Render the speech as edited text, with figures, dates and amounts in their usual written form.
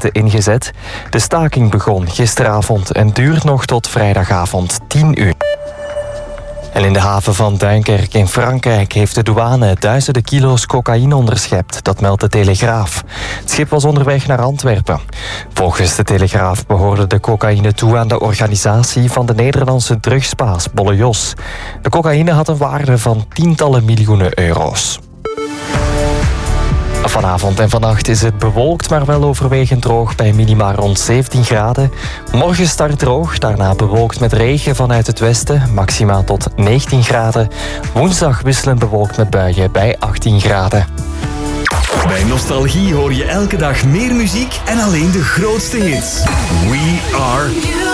protesten ingezet. De staking begon gisteravond en duurt nog tot vrijdagavond 10 uur. En in de haven van Duinkerke in Frankrijk heeft de douane duizenden kilo's cocaïne onderschept. Dat meldt de Telegraaf. Het schip was onderweg naar Antwerpen. Volgens de Telegraaf behoorde de cocaïne toe aan de organisatie van de Nederlandse drugsbaas Bolle Jos. De cocaïne had een waarde van tientallen miljoenen euro's. Vanavond en vannacht is het bewolkt, maar wel overwegend droog bij minima rond 17 graden. Morgen start droog, daarna bewolkt met regen vanuit het westen, maximaal tot 19 graden. Woensdag wisselend bewolkt met buien bij 18 graden. Bij Nostalgie hoor je elke dag meer muziek en alleen de grootste hits. We are...